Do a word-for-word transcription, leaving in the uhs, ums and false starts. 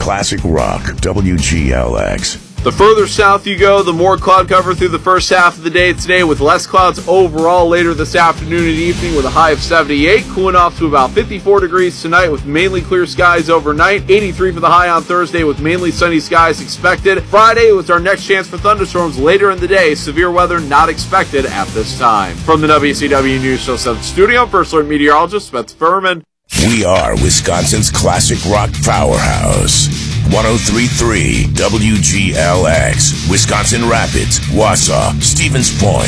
Classic Rock, W G L X. The further south you go, the more cloud cover through the first half of the day today, with less clouds overall later this afternoon and evening with a high of seventy-eight, cooling off to about fifty-four degrees tonight with mainly clear skies overnight, eighty-three for the high on Thursday with mainly sunny skies expected. Friday was our next chance for thunderstorms later in the day, severe weather not expected at this time. From the W C W News Show seven studio, First Alert meteorologist Spencer Furman. We are Wisconsin's classic rock powerhouse. one oh three point three W G L X, Wisconsin Rapids, Wausau, Stevens Point.